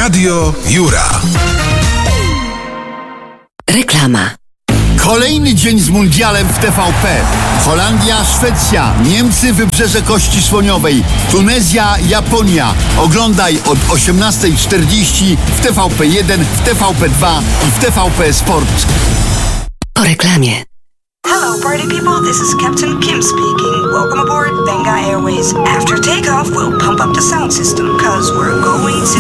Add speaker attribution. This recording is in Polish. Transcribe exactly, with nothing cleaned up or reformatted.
Speaker 1: Radio Jura.
Speaker 2: Reklama.
Speaker 3: Kolejny dzień z mundialem w T V P. Holandia, Szwecja, Niemcy, Wybrzeże Kości Słoniowej, Tunezja, Japonia. Oglądaj od osiemnastej czterdzieści w T V P jeden, w T V P dwa i w T V P Sport.
Speaker 2: Po reklamie.
Speaker 4: Hello, party people. This is Captain Kim speaking. Welcome aboard Benga Airways. After takeoff, we'll pump up the sound system, cause we're going to